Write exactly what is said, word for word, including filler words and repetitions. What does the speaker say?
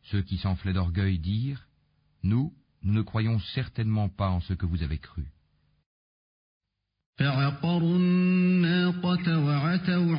Ceux qui s'enflaient d'orgueil dirent, nous, nous ne croyons certainement pas en ce que vous avez cru.